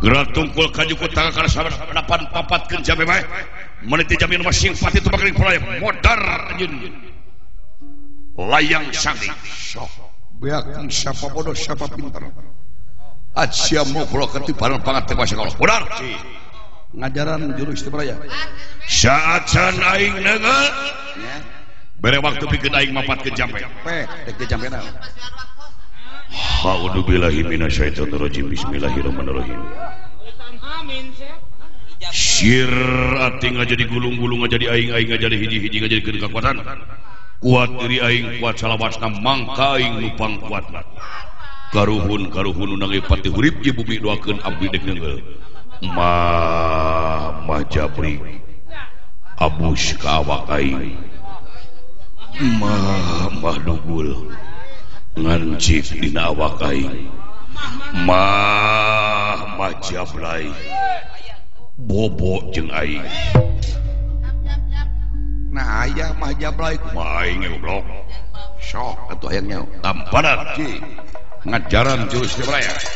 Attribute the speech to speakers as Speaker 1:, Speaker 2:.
Speaker 1: gerak tungkul kaju ku tangan kana sapan papatkeun jabe bae meniti jamin masing pati tu bakal pulai modar anjeun layang sangdi sok beakeun siapa bodoh siapa pintar asia mau pulau ketiparan pangat teh bahasa Allah modar ngajaran jurus teu raya saat can aing neungeul bere waktu pikeun aing mapatkeun jampe dek teh jampe na A'udzubillahi minasyaitonir rajim bismillahirrahmanirrahim Syir ati ngajadi gulung-gulung ngajadi aing-aing ngajadi hiji-hiji ngajadikeun kekuatan kuat diri aing kuat salawasna mangka aing nupang kuatna karuhun unang pati urip ieu bumi doakeun abdi dek neungeul mah jabri abus ka awak aing mah dugul ngancik dina awak aing mah jablay bobo jeung aing nah aya mah jablay kumaha aing goblok sok atuh hayang nyaho tamparan ci ngajaran jurus jablay